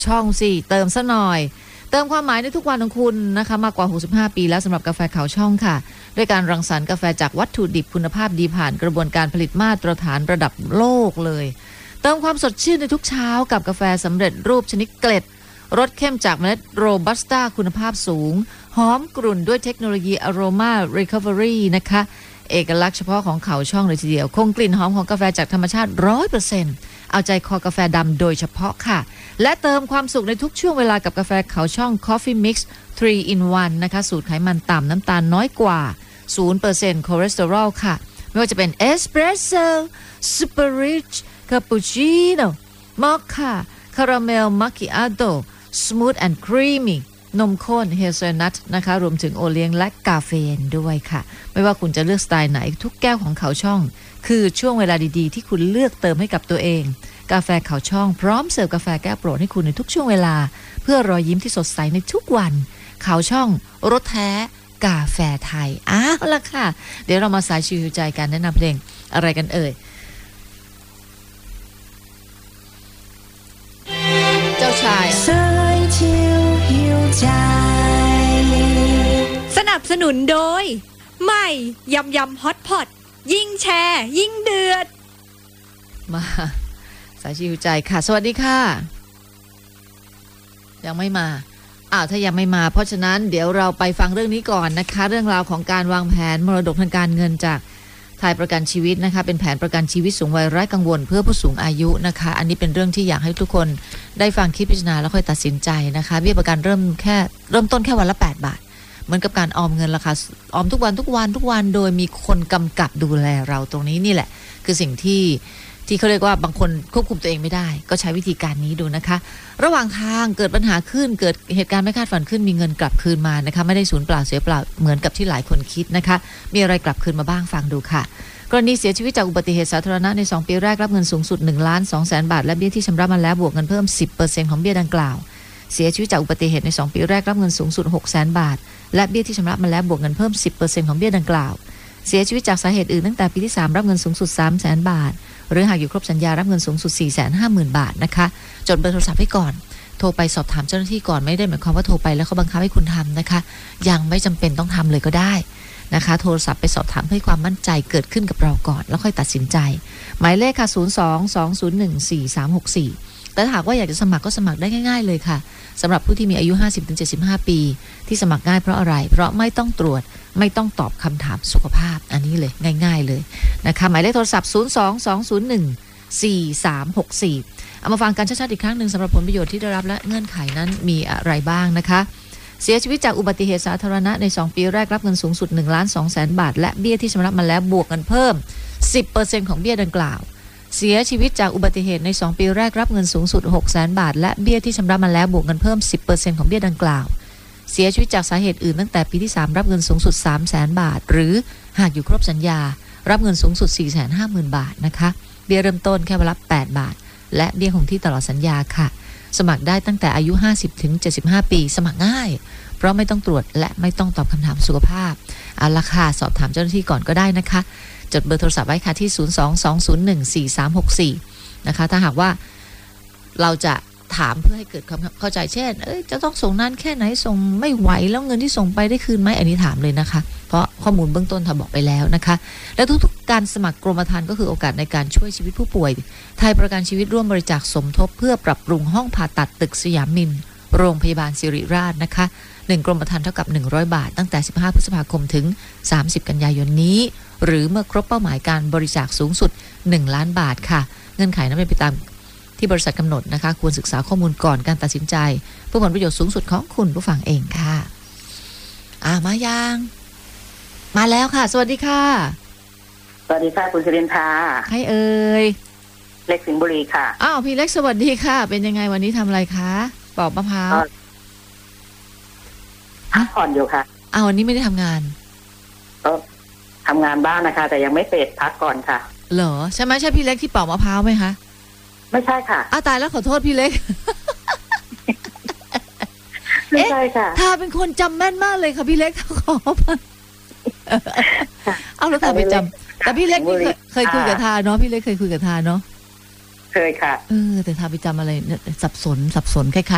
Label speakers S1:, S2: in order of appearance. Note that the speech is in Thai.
S1: ช่องสิเติมซะหน่อยเติมความหมายในทุกวันของคุณนะคะมากกว่า65ปีแล้วสำหรับกาแฟเขาช่องค่ะด้วยการรังสรรค์กาแฟจากวัตถุดิบคุณภาพดีผ่านกระบวนการผลิตมาตรฐานระดับโลกเลยเติมความสดชื่นในทุกเช้ากับกาแฟสำเร็จรูปชนิดเกล็ดรสเข้มจากเมล็ดโรบัสต้าคุณภาพสูงหอมกรุ่นด้วยเทคโนโลยี Aroma Recovery นะคะเอกลักษณ์เฉพาะของเขาช่องเลยทีเดียวคงกลิ่นหอมของกาแฟจากธรรมชาติ 100%เอาใจคอกาแฟดำโดยเฉพาะค่ะและเติมความสุขในทุกช่วงเวลากับกาแฟเขาช่อง Coffee Mix 3 in 1 นะคะสูตรไขมันต่ำน้ำตาลน้อยกว่า 0% คอเลสเตอรอลค่ะไม่ว่าจะเป็นเอสเปรสโซ่ซูเปอร์ริชคาปูชิโน่มอคค่าคาราเมลมัคคิอาโต้สมูทแอนด์ครีมมี่นมข้นเฮเซลนัทนะคะรวมถึงโอเลี้ยงและกาเฟอีนด้วยค่ะไม่ว่าคุณจะเลือกสไตล์ไหนทุกแก้วของเขาช่องคือช่วงเวลาดีๆที่คุณเลือกเติมให้กับตัวเองกาแฟเขาช่องพร้อมเสิร์ฟกาแฟแก้วโปรดให้คุณในทุกช่วงเวลาเพื่อรอยยิ้มที่สดใสในทุกวันเขาช่องรสแท้กาแฟไทยเอาล่ะค่ะเดี๋ยวเรามาสายชิวใจกันแนะนำเพลงอะไรกันเอ่ยเจ้าชาย
S2: สนับสนุนโดยใหม่ยำยำฮอตพอตยิ่งแชร์ยิ่งเดือด
S1: มาสายชิวใจค่ะสวัสดีค่ะยังไม่มาถ้ายังไม่มาเพราะฉะนั้นเดี๋ยวเราไปฟังเรื่องนี้ก่อนนะคะเรื่องราวของการวางแผนมรดกทางการเงินจากไทยประกันชีวิตนะคะเป็นแผนประกันชีวิตสูงวัยไร้กังวลเพื่อผู้สูงอายุนะคะอันนี้เป็นเรื่องที่อยากให้ทุกคนได้ฟังคิดพิจารณาแล้วค่อยตัดสินใจนะคะเบี้ยประกันเริ่มต้นแค่วันละ8 บาทเหมือนกับการออมเงินราคาออมทุกวันโดยมีคนกำกับดูแลเราตรงนี้นี่แหละคือสิ่งที่เขาเรียกว่าบางคนควบคุมตัวเองไม่ได้ก็ใช้วิธีการนี้ดูนะคะระหว่างทางเกิดปัญหาขึ้นเกิดเหตุการณ์ไม่คาดฝันขึ้นมีเงินกลับคืนมานะคะไม่ได้สูญเปล่าเสียเปล่าเหมือนกับที่หลายคนคิดนะคะมีอะไรกลับคืนมาบ้างฟังดูค่ะกรณีเสียชีวิตจากอุบัติเหตุสาธารณะใน2ปีแรกรับเงินสูงสุด 1,200,000 บาทและเบี้ยที่ชำระมาแล้วบวกเงินเพิ่ม 10% ของเบี้ยดังกล่าวเสียชีวิตจากอุบัติเหตุใน2ปีแรกรับเงินสูงสุด 600,000 บาทและเบี้ยที่ชำระมาแล้วบวกเงินเพิ่ม 10% ของเบี้ยดังกล่าวเสียชีวิตจากสาเหตุอื่นตั้งแต่ปีที่3รับเงินสูงสุด 300,000 บาทหรือหากอยู่ครบสัญญารับเงินสูงสุด 450,000 บาทนะคะจดเบอร์โทรศัพท์ให้ก่อนโทรไปสอบถามเจ้าหน้าที่ก่อนไม่ได้หมายความว่าโทรไปแล้วเขาบังคับให้คุณทำนะคะยังไม่จำเป็นต้องทำเลยก็ได้นะคะโทรศัพท์ไปสอบถามให้ความมั่นใจเกิดขึ้นกับเราก่อนแล้วค่อยตัดสินใจหมายเลขค่ะ02-201-4364แต่ถ้าหากว่าอยากจะสมัครก็สมัครได้ง่ายๆเลยค่ะสำหรับผู้ที่มีอายุ 50-75 ปีที่สมัครง่ายเพราะอะไรเพราะไม่ต้องตรวจไม่ต้องตอบคำถามสุขภาพอันนี้เลยง่ายๆเลยนะคะหมายเลขโทรศัพท์02-201-4364เอามาฟังกันชัดๆอีกครั้งหนึ่งสำหรับผลประโยชน์ที่ได้รับและเงื่อนไขนั้นมีอะไรบ้างนะคะเสียชีวิตจากอุบัติเหตุสาธารณะใน2ปีแรกรับเงินสูงสุด 1,200,000 บาทและเบี้ยที่ชำระมาแล้วบวกเงินเพิ่ม 10% ของเบี้ยดังกล่าวเสียชีวิตจากอุบัติเหตุใน2ปีแรกรับเงินสูงสุด 600,000 บาทและเบี้ยที่ชำระมาแล้วบวกเงินเพิ่ม 10% ของเบี้ยดังกล่าวเสียชีวิตจากสาเหตุอื่นตั้งแต่ปีที่3รับเงินสูงสุด 300,000 บาทหรือหากอยู่ครบสัญญารับเงินสูงสุด 450,000 บาทนะคะเบี้ยเริ่มต้นแค่วันละ8 บาทและเบี้ยคงที่ตลอดสัญญาค่ะสมัครได้ตั้งแต่อายุ 50-75 ปีสมัครง่ายเพราะไม่ต้องตรวจและไม่ต้องตอบคำถามสุขภาพราคาสอบถามเจ้าหน้าที่ก่อนก็ได้นะคะจดเบอร์โทรศัพท์ไว้ค่ะที่ 02-201-4364 นะคะถ้าหากว่าเราจะถามเพื่อให้เกิดความเข้าใจเช่นจะต้องส่งนานแค่ไหนส่งไม่ไหวแล้วเงินที่ส่งไปได้คืนไหมอันนี้ถามเลยนะคะเพราะข้อมูลเบื้องต้นทำบอกไปแล้วนะคะและทุกๆการสมัครกรมธรรม์ก็คือโอกาสในการช่วยชีวิตผู้ป่วยไทยประกันชีวิตร่วมบริจาคสมทบเพื่อปรับปรุงห้องผ่าตัดตึกสยามมินโรงพยาบาลศิริราชนะคะ1กรมธรรม์เท่ากับ100 บาทตั้งแต่15 พฤษภาคมถึง30 กันยายนนี้หรือเมื่อครบเป้าหมายการบริจาคสูงสุด1 ล้านบาทค่ะเงื่อนไขนั้นเป็นไปตามที่บริษัทกำหนดนะคะควรศึกษาข้อมูลก่อนการตัดสินใจเพื่อผลประโยชน์สูงสุดของคุณผู้ฟังเองค่ะมายังมาแล้วค่ะสวัสดีค่ะ
S3: สวัสดีค่ะคุณสิรินทรา
S1: ใครเอ่ย
S3: เล็กสิงห์บุรีค่ะ
S1: พี่เล็กสวัสดีค่ะเป็นยังไงวันนี้ทำอะไรคะปอกมะพร้าว
S3: พักผ่อนอยู่ค่ะ
S1: วันนี้ไม่ได้ทำงาน
S3: ก็ทำงานบ้างนะคะแต่ยังไม่เสร็จพักก่อนค่ะ
S1: เหรอใช่ไหมใช่พี่เล็กที่ปอกมะพร้าวไหมคะ
S3: ไม่ใช่ค่ะ
S1: ตายแล้วขอโทษพี่เล็ก
S3: ไม่ใช่ค่ะ
S1: ทาเป็นคนจำแม่นมากเลยค่ะพี่เล็กขอแล้วทาไปจำแต่พี่เล็กเคยคุยกับทาเนาะพี่เล็กเคยคุยกับทาเนาะ
S3: เคยค่ะ
S1: แต่ทาไปจำอะไรสับสนคล้าย